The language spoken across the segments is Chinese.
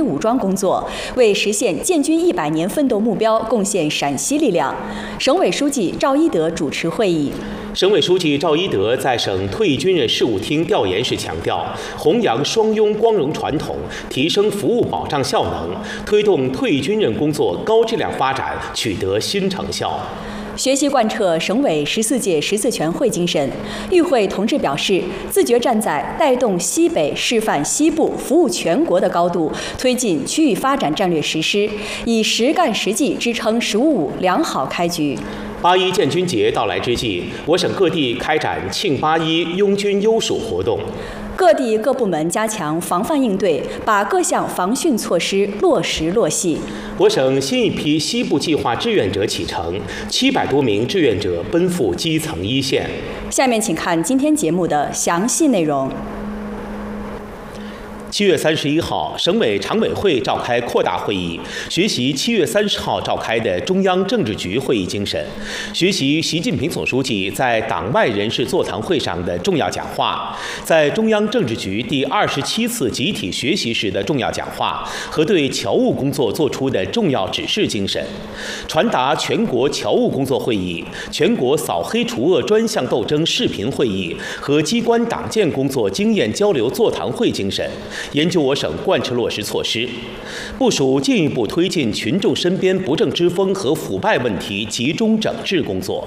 武装工作，为实现建军100年奋斗目标贡献陕西力量。省委书记赵一德主持会议。 省委书记赵一德在省退役军人事务厅调研时强调，弘扬双拥光荣传统，提升服务保障效能，推动退役军人工作高质量发展取得新成效。 学习贯彻省委14届14全会精神，与会同志表示，自觉站在带动西北示范西部、服务全国的高度，推进区域发展战略实施，以实干实际支撑“15+5”良好开局。 8·1建军节到来之际，我省各地开展庆8·1拥军优属活动。 各地各部门加强防范应对，把各项防汛措施落实落细。 我省新一批西部计划志愿者启程，700多名志愿者奔赴基层一线。 下面请看今天节目的详细内容。 7月31号，省委常委会召开扩大会议，学习7月30号召开的中央政治局会议精神，学习习近平总书记在党外人士座谈会上的重要讲话，在中央政治局第27次集体学习时的重要讲话和对侨务工作作出的重要指示精神，传达全国侨务工作会议、全国扫黑除恶专项斗争视频会议和机关党建工作经验交流座谈会精神，研究我省贯彻落实措施，部署进一步推进群众身边不正之风和腐败问题集中整治工作。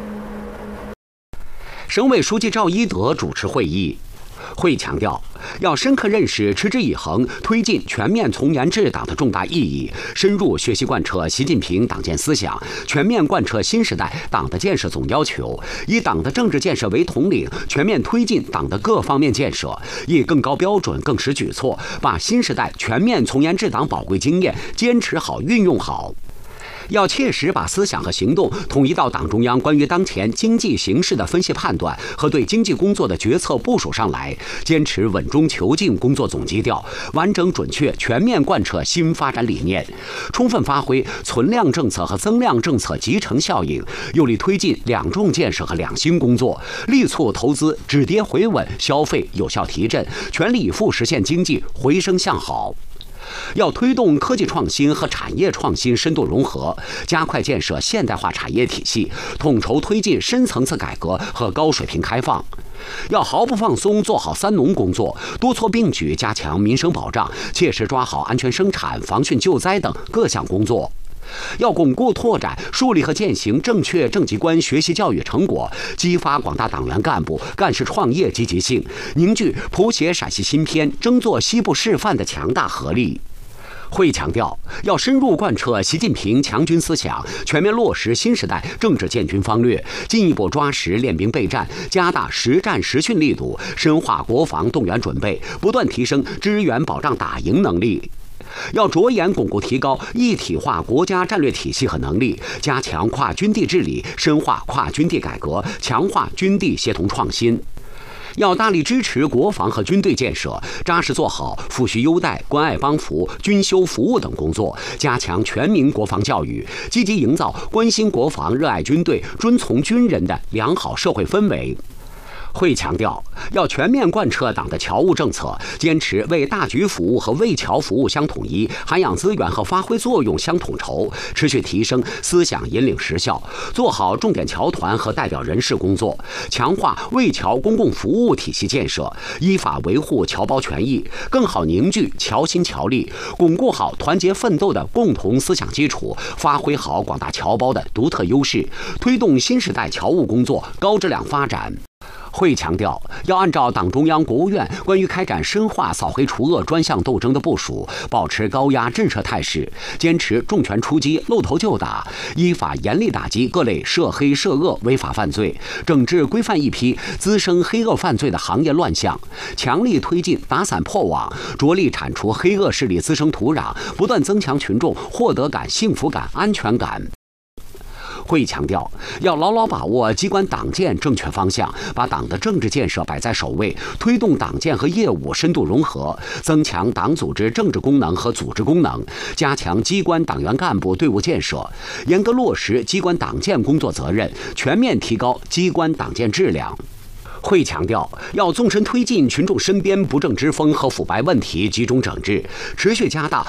省委书记赵一德主持会议。会议强调，要深刻认识持之以恒推进全面从严治党的重大意义，深入学习贯彻习近平党建思想，全面贯彻新时代党的建设总要求，以党的政治建设为统领，全面推进党的各方面建设，以更高标准、更实举措，把新时代全面从严治党宝贵经验坚持好、运用好。要切实把思想和行动统一到党中央关于当前经济形势的分析判断和对经济工作的决策部署上来，坚持稳中求进工作总基调，完整准确全面贯彻新发展理念，充分发挥存量政策和增量政策集成效应，有力推进两重建设和两新工作，力促投资止跌回稳，消费有效提振，全力以赴实现经济回升向好。要推动科技创新和产业创新深度融合，加快建设现代化产业体系，统筹推进深层次改革和高水平开放。要毫不放松做好三农工作，多措并举加强民生保障，切实抓好安全生产、防汛救灾等各项工作。要巩固拓展、树立和践行正确政绩观学习教育成果，激发广大党员干部干事创业积极性，凝聚谱写陕西新篇、争做西部示范的强大合力。会议强调，要深入贯彻习近平强军思想，全面落实新时代政治建军方略，进一步抓实练兵备战，加大实战实训力度，深化国防动员准备，不断提升支援保障打赢能力。要着眼巩固提高一体化国家战略体系和能力，加强跨军地治理，深化跨军地改革，强化军地协同创新。要大力支持国防和军队建设，扎实做好抚恤优待、关爱帮扶、军修服务等工作，加强全民国防教育，积极营造关心国防、热爱军队、遵从军人的良好社会氛围。会强调，要全面贯彻党的侨务政策，坚持为大局服务和为侨服务相统一，涵养资源和发挥作用相统筹，持续提升思想引领实效，做好重点侨团和代表人士工作，强化为侨公共服务体系建设，依法维护侨胞权益，更好凝聚侨心侨力，巩固好团结奋斗的共同思想基础，发挥好广大侨胞的独特优势，推动新时代侨务工作高质量发展。会议强调，要按照党中央、国务院关于开展深化扫黑除恶专项斗争的部署，保持高压震慑态势，坚持重拳出击、露头就打，依法严厉打击各类涉黑涉恶违法犯罪，整治规范一批滋生黑恶犯罪的行业乱象，强力推进打散破网，着力铲除黑恶势力滋生土壤，不断增强群众获得感、幸福感、安全感。会议强调，要牢牢把握机关党建正确方向，把党的政治建设摆在首位，推动党建和业务深度融合，增强党组织政治功能和组织功能，加强机关党员干部队伍建设，严格落实机关党建工作责任，全面提高机关党建质量。会强调，要纵深推进群众身边不正之风和腐败问题集中整治，持续加大